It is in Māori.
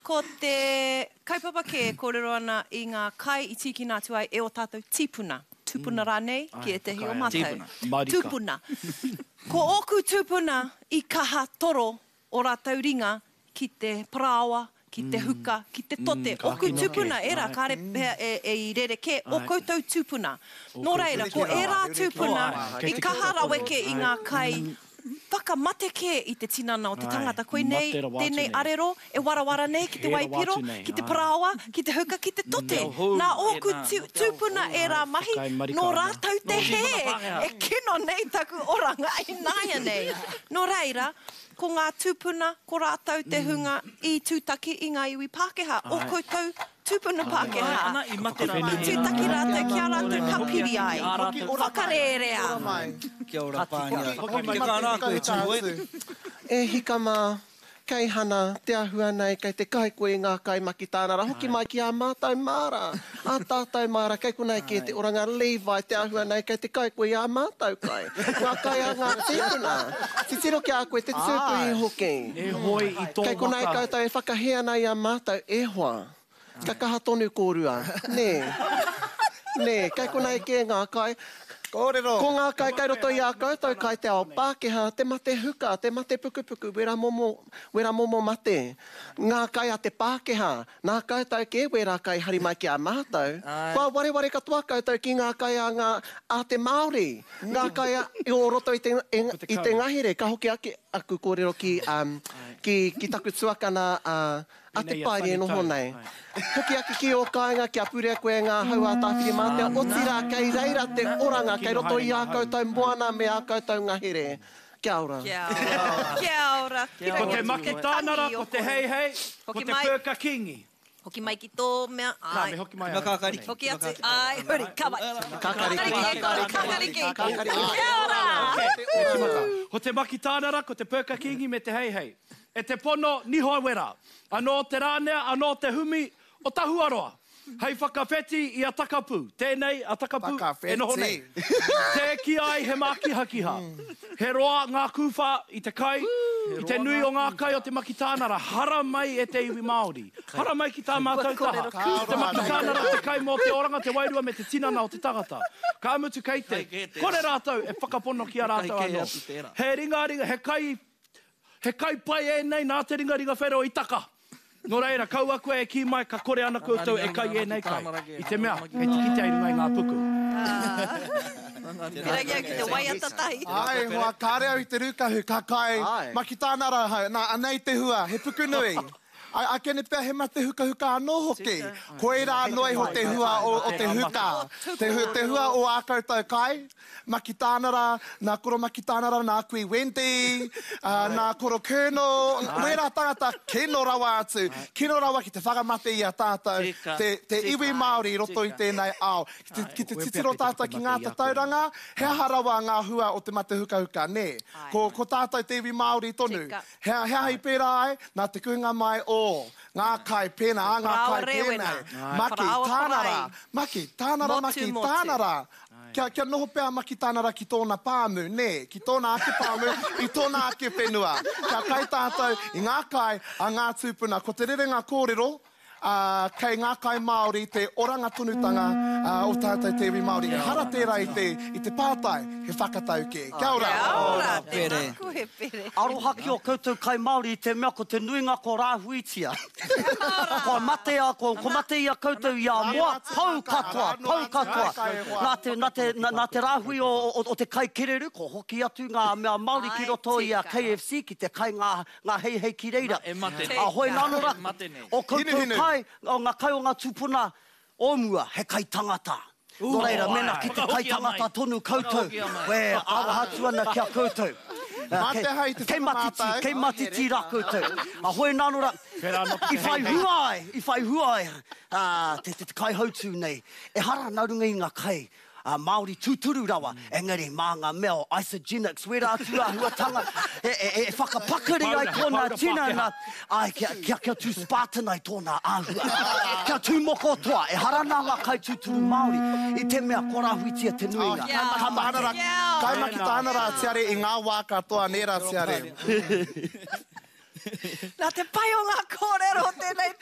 Ko te kaupapa ke kōrero ana I ngā kai I tiki nā tuai e o tātou tīpuna. Tūpuna rānei, ki e te hi o mātou. Tūpuna. Ko oku tūpuna I kaha toro o rātou ringa ki te parawa, ki te huka, ki te tote. Oku tūpuna era kāre I rereke o koutou tūpuna. Nō reira, ko e rā tūpuna I kaha raweke I ngā kai whakamate ke I te tinana o te tangata. Koe nei, tēnei arero, e warawara nei ki te waipiro, ki te parawa, ki te huka, ki te tote. Nā oku tūpuna e rā mahi, nō rātou te he, e kino nei taku oranga I nāia nei. Nō reira, ko ngā tūpuna, ko rātou te hunga I tūtaki I ngā iwi Pākehā. O koutou tūpuna Pākehā. Tūtaki rātou, kia rātou ka piri ai. Whakarerea. Kia ora pānia. Hoki mai koe tūwe. E hika mā, kei hana, te ahua nei, kei te kai koe ngā kai maki tānara. Hoki mai ki a mātou māra. A tātou māra, kei konei ki te oranga Levi, te ahua nei, kei te kai koe a mātou kai. Ngā kai a ngā tīpuna. Titiro ki a koe te tūpui hoki. E hoi I tō kei konei koutou e whakahea nei a mātou e hoa. Ka kaha tonu kōrua. Nē. Nē, kei konei ki ngā kai. Kōrero. Ko ngā kai kai roto I a koutou kai te ao Pākehā, te mate huka, te mate pukupuku, wera momo mate. Ngā kai a te Pākehā, nā koutou ke wera kai hari mai ki a mātou. Kua wareware katoa koutou ki ngā kai a te Māori. Ngā kai I o roto I te ngahere, ka hoki aku kōrero ki taku tuakana a te paere noho nei. Hoki aki ki o kāinga, kia purea koe ngā hau a tāwhiri mātea, o tira kei reira te oranga, kei roto I a koutou moana me a koutou ngahere. Kia ora. Kia ora. Kia ora. Ko te maki tānara, ko te hei hei, ko te pēka kingi. Hoki mai ki tō mea. Ai. Hoki mai. Kakariki. Hoki atu. Ai, huri, kawai. Kakariki. Kia ora. Ko te maki tānara, ko te pēka kingi me te hei hei. E te pono niho wera. Anō te rānea, anō te humi, o tahuaroa. Hei whakawheti I a takapu. Tēnei a takapu e noho nei. Te ki ai he maki hakiha. He roa ngā kuwha I te kai, I te nui o ngā kai o te maki tānara. Hara mai e te iwi Māori. Hara mai ki tā mātou taha. Te maki tānara te kai mō te oranga, te wairua me te tinana o te tagata. Ka amutu kei te. Kore rātou e whakapono ki a rātou anō. He ringa, he kai pai e nei nā te ringa whero I taka. Nō reira, kaua koe e ki mai, ka kore ana koutou e kai e nei kai. I te mea, e tiki te airu ngai ngā puku. Pira ki te waiata tahi. Ai, hoa kāre au I te rukahu, ka kai, maki tānara, nā anei te hua, he puku nui. Ai, ake ne pēr he mate huka anō hoki. Koe rā noi ho te hua o te huka. Te hua o a koutou kai. Maki tānara, nā koro maki tānara, nā kui Wendy, nā koro Colonel. Wera tangata, kino rawa atu. Kino rawa ki te whakamate I a tātou. Te iwi Māori roto I tēnei ao. Ki te titiro tātou ki ngā tatauranga, he harawa ngā hua o te mate huka, ne. Ko tātou te iwi Māori tonu. He hai pērā ai, nā te kuhinga mai o ngā kai pēnā, ngā kai pēnā. Maki tānara. Kia noho pēr maki tānara ki tōna pāmu, ne, ki tōna ake pāmu, I tōna ake whenua. Kia kai tātou I ngā kai a ngā tūpuna. Ko te rerenga kōrero, kei ngā kai Māori, te oranga tonutanga o tātou te iwi Māori. Hara tērā I te pātai, he whakatau ke. Kia ora. Kia ora, te maku he pere. Aroha ki o koutou kai Māori te mea ko te nuinga ko rāhuitia. Ko matea, ko matea koutou I a moa, pau katoa. Nā te rāhui o te kai kereru, ko hoki atu ngā mea Māori ki roto I a KFC, ki te kai ngā hei ki reira. A hoi nanora, o koutou kai, o ngā kai o ngā tūpuna, o mua, he kai tangata. Nō reira, mena ki te kai tangata tonu koutou. We, awa hatu ana kia koutou. Kei matiti rā koutou. A hoi nanora, I whai huai, te kai hautu nei, e hara naurunga I ngā kai, Māori tūturu rawa, engari mā ngā mea o isogenics, wera atua huatanga, e whakapakari ai tōna tina, ai kia tū Spartan ai tōna āhua. Kia tū moko toa, e harana ngā kai tūturu Māori, I te mea korahuitia te nuinga. Kai maki tānara tiare I ngā wā katoa nera tiare. Nā te pai o ngā kōrero tēnei